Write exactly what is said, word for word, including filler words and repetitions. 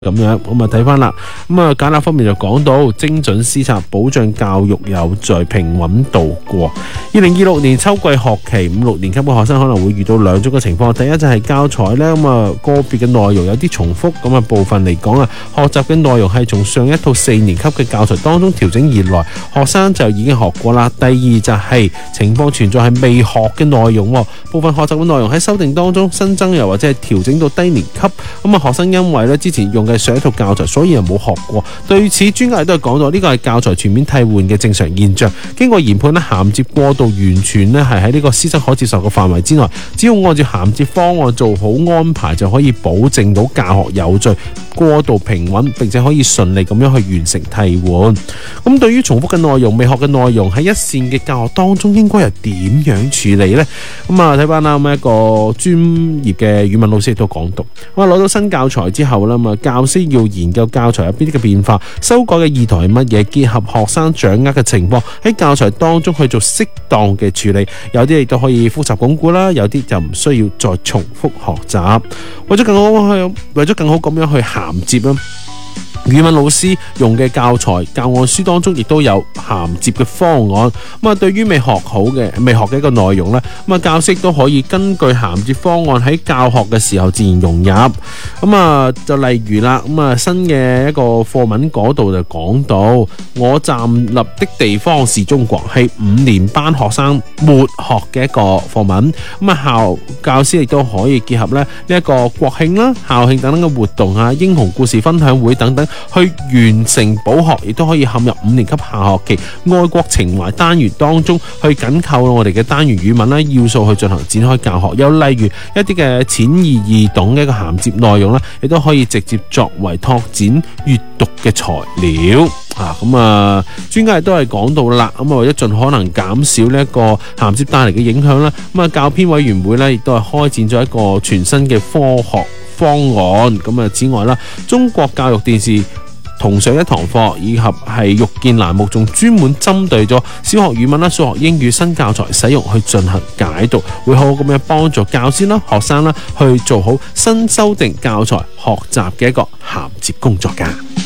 咁樣。咁啊睇翻啦，咁啊簡立方面就講到精準施策，保障教育有序，平穩度過。二零二六年秋季學期五六年級嘅學生可能會遇到兩種嘅情況，第一就係教材呢，咁啊個別嘅內容有啲重複，咁啊部分嚟講啊，學習嘅內容係從上一套四年級嘅教材當中調整而來，學生就已經學過啦。第二就係情況存在係未學嘅內容，部分學習嘅內容喺修訂當中新增，又或者係調整到低年級，咁啊學生因為咧之前用嘅上一套教材，所以又冇學過。對此專家亦都係講到，呢個係教材全面替換嘅正常現象。經過研判咧，銜接過渡完全咧係喺呢個師生可接受嘅範圍之內，只要按照銜接方案做好安排，就可以保證到教學有序、過渡平穩，並且可以順利咁樣去完成替換。咁對於重複嘅內容、未學嘅內容喺一線嘅教學當中，應該又點樣處理呢？咁啊睇翻啦，咁一個專業嘅語文老師亦都講到，我攞到新教材之後啦，嘛教師要研究教材有邊啲嘅變化，修改嘅意圖係乜嘢，結合學生掌握嘅情況喺教材當中去做適當嘅處理。有啲亦都可以複習鞏固啦，有啲就唔需要再重複學習。為咗更好去，為咗更好咁樣去銜接啦。語文老師用嘅教材教案書當中亦都有銜接嘅方案，咁啊對於未學好嘅未學嘅一個內容呢，咁啊教師都可以根據銜接方案喺教學嘅時候自然融入。咁啊就例如啦，咁啊新嘅一個課文嗰度就講到，我站立的地方是中國，係五年班學生沒學嘅一個課文。咁啊校教師亦都可以結合咧呢一個國慶啦、校慶等等嘅活動啊、英雄故事分享會等等，去完成補學，亦都可以陷入五年級下學期愛國情懷單元當中，去緊扣我哋嘅單元語文啦要素去進行展開教學。又例如一啲嘅淺易易懂嘅一個銜接內容啦，亦都可以直接作為拓展閱讀嘅材料啊。咁啊，專家亦都係講到啦，咁啊為咗盡可能減少呢一個銜接帶嚟嘅影響啦，咁啊教編委員會咧亦都係開展咗一個全新嘅科學方案。咁啊，此外啦，中國教育電視同上一堂課以及係育見欄目，仲專門針對咗小學語文啦、數學、英語新教材使用去進行解讀，會好好咁樣幫助教師啦、學生啦去做好新修訂教材學習嘅一個銜接工作㗎。